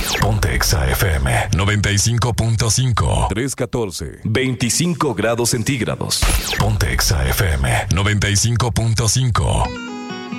Ponte Exa FM 95.5. 314. 25 grados centígrados. Ponte Exa FM 95.5.